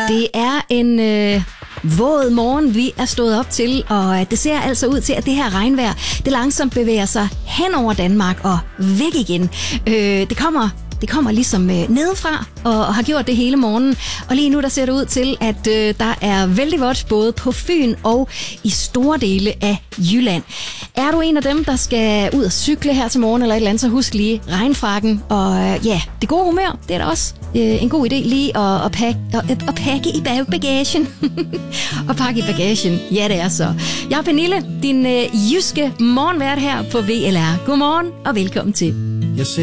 Det er en våd morgen, vi er stået op til, og det ser altså ud til, at det her regnvejr, det langsomt bevæger sig hen over Danmark og væk igen. Det kommer ligesom nedefra og har gjort det hele morgenen. Og lige nu der ser det ud til, at der er vældig vådt både på Fyn og i store dele af Jylland. Er du en af dem, der skal ud og cykle her til morgen eller et eller andet, så husk lige regnfrakken. Og det gode humør, det er da også en god idé lige at pakke i bagagen. Og pakke i bagagen, ja det er så. Jeg er Pernille, din jyske morgenvært her på VLR. Godmorgen og velkommen til.